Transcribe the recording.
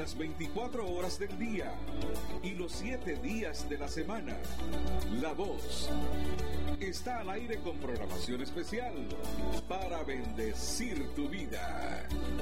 las 24 horas del día y los 7 días de la semana. La Voz está al aire con programación especial para bendecir tu vida.